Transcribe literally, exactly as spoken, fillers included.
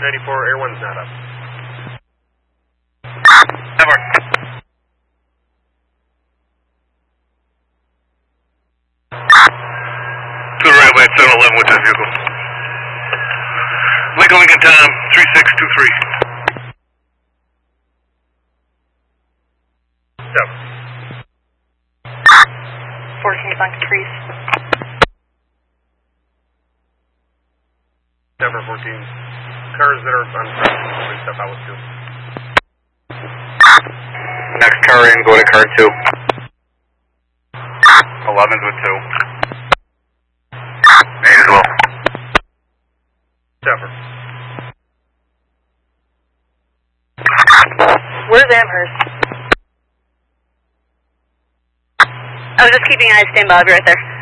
ninety-four, Air one's not up. Never. To the right way, seven eleven with that vehicle. Lincoln, Lincoln, Tom, three six two three. Seven. fourteen on Caprice. Denver fourteen. Cars that are on front, step out with two. Next car in, go to car two. eleven's with two. eight as well. Denver. Where's Amherst? I was just keeping an eye, stand by, I'll be right there.